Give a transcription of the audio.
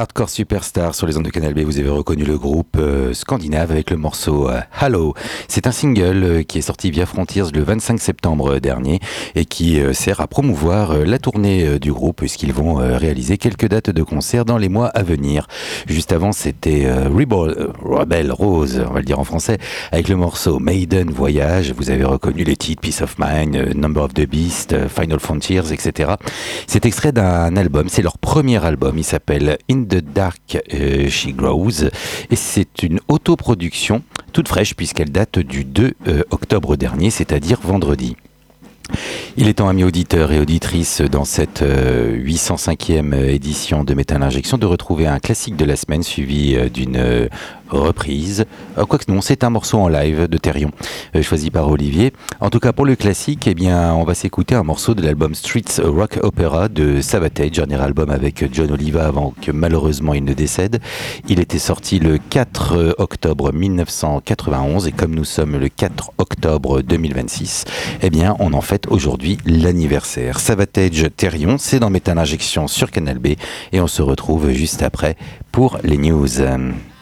Hardcore Superstar sur les ondes de Canal B. Vous avez reconnu le groupe scandinave avec le morceau Hello. C'est un single qui est sorti via Frontiers le 25 septembre dernier et qui sert à promouvoir la tournée du groupe puisqu'ils vont réaliser quelques dates de concert dans les mois à venir. Juste avant, c'était Rebel Rose, on va le dire en français, avec le morceau Maiden Voyage. Vous avez reconnu les titres Peace of Mind, Number of the Beast, Final Frontiers, etc. C'est extrait d'un album, c'est leur premier album, il s'appelle In the Dark She Grows et c'est une autoproduction toute fraîche puisqu'elle date du 2 octobre dernier, c'est-à-dire vendredi. Il est temps, amis auditeurs et auditrices, dans cette 805e édition de Métal Injection, de retrouver un classique de la semaine suivi d'une reprise. Quoique non, c'est un morceau en live de Therion, choisi par Olivier. En tout cas, pour le classique, eh bien, on va s'écouter un morceau de l'album Streets Rock Opera de Savatage, dernier album avec John Oliva avant que malheureusement il ne décède. Il était sorti le 4 octobre 1991 et comme nous sommes le 4 octobre 2026, eh bien, on en fête aujourd'hui l'anniversaire. Savatage Therion, c'est dans Métal Injection sur Canal B et on se retrouve juste après pour les news.